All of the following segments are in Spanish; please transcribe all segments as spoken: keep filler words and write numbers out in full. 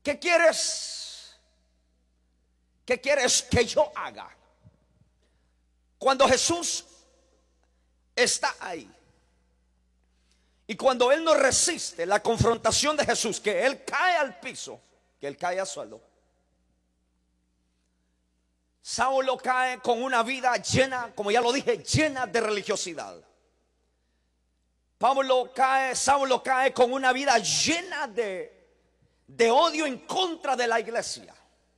¿qué quieres? ¿Qué quieres que yo haga? Cuando Jesús está ahí y cuando él no resiste la confrontación de Jesús, que él cae al piso, que él cae al suelo, Saulo cae con una vida llena, como ya lo dije, llena de religiosidad. Pablo cae, Saulo cae con una vida llena de, de odio en contra de la iglesia.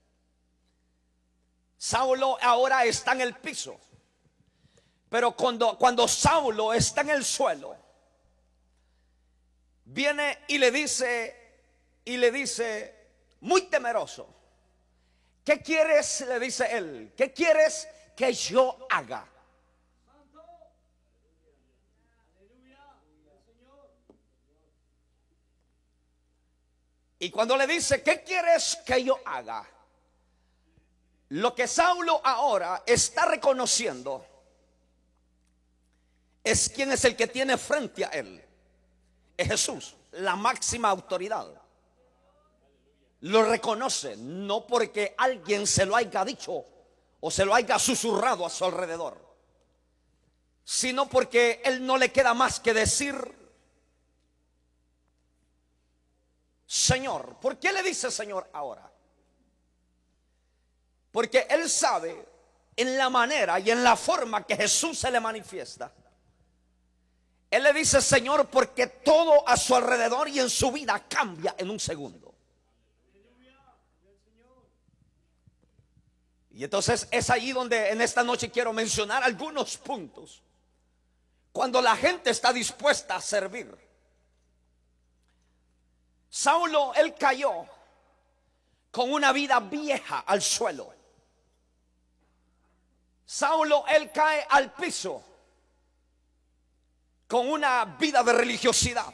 Saulo ahora está en el piso, pero cuando, cuando Saulo está en el suelo, viene y le dice, y le dice, muy temeroso: ¿qué quieres? Le dice él, ¿qué quieres que yo haga? Y cuando le dice, ¿qué quieres que yo haga? Lo que Saulo ahora está reconociendo es quién es el que tiene frente a él. Es Jesús, la máxima autoridad. Lo reconoce, no porque alguien se lo haya dicho o se lo haya susurrado a su alrededor, sino porque él no le queda más que decir: Señor. ¿Por qué le dice Señor ahora? Porque él sabe en la manera y en la forma que Jesús se le manifiesta. Él le dice Señor porque todo a su alrededor y en su vida cambia en un segundo. Y entonces es ahí donde en esta noche quiero mencionar algunos puntos. Cuando la gente está dispuesta a servir. Saulo, él cayó con una vida vieja al suelo. Saulo, él cae al piso con una vida de religiosidad.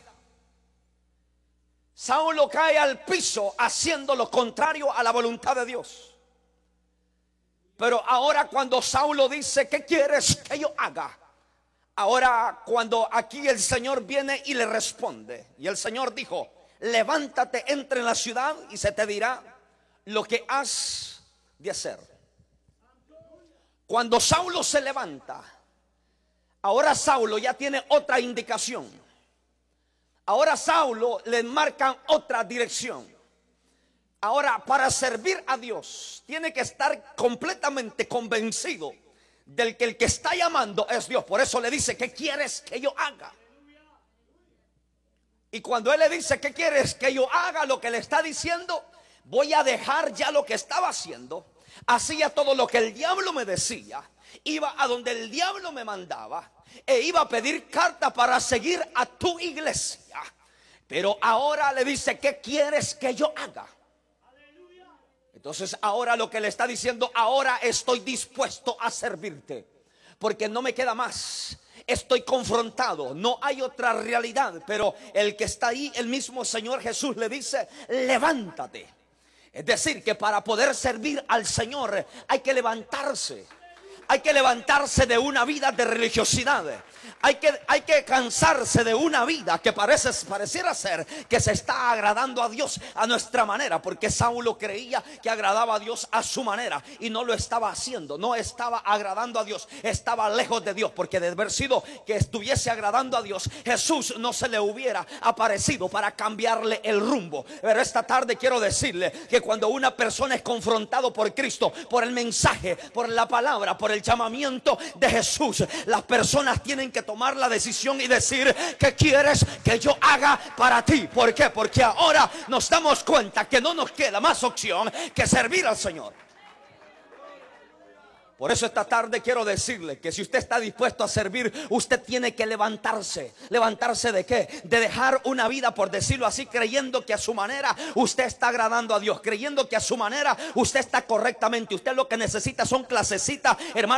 Saulo cae al piso haciendo lo contrario a la voluntad de Dios. Pero ahora cuando Saulo dice: ¿qué quieres que yo haga? Ahora cuando aquí el Señor viene y le responde, y el Señor dijo: levántate, entra en la ciudad y se te dirá lo que has de hacer. Cuando Saulo se levanta, ahora Saulo ya tiene otra indicación. Ahora Saulo le marcan otra dirección. Ahora, para servir a Dios tiene que estar completamente convencido del que el que está llamando es Dios. Por eso le dice: ¿qué quieres que yo haga? Y cuando él le dice: ¿qué quieres que yo haga? Lo que le está diciendo: voy a dejar ya lo que estaba haciendo. Hacía todo lo que el diablo me decía. Iba a donde el diablo me mandaba. E iba a pedir carta para seguir a tu iglesia. Pero ahora le dice: ¿qué quieres que yo haga? Entonces ahora lo que le está diciendo: ahora estoy dispuesto a servirte. Porque no me queda más. Estoy confrontado, no hay otra realidad. Pero el que está ahí, el mismo Señor Jesús le dice: levántate. Es decir, que para poder servir al Señor hay que levantarse. Hay que levantarse de una vida de religiosidad. Hay que, hay que cansarse de una vida que parece, pareciera ser que se está agradando a Dios a nuestra manera. Porque Saulo creía que agradaba a Dios a su manera y no lo estaba haciendo. No estaba agradando a Dios, estaba lejos de Dios. Porque de haber sido que estuviese agradando a Dios, Jesús no se le hubiera aparecido para cambiarle el rumbo. Pero esta tarde quiero decirle que cuando una persona es confrontado por Cristo, por el mensaje, por la palabra, por el llamamiento de Jesús, las personas tienen que tomar la decisión y decir: ¿qué quieres que yo haga para ti? ¿Por qué? Porque ahora nos damos cuenta que no nos queda más opción que servir al Señor. Por eso esta tarde quiero decirle que si usted está dispuesto a servir, usted tiene que levantarse. ¿Levantarse de qué? De dejar una vida, por decirlo así, creyendo que a su manera usted está agradando a Dios, creyendo que a su manera usted está correctamente. Usted lo que necesita son clasecitas, hermano.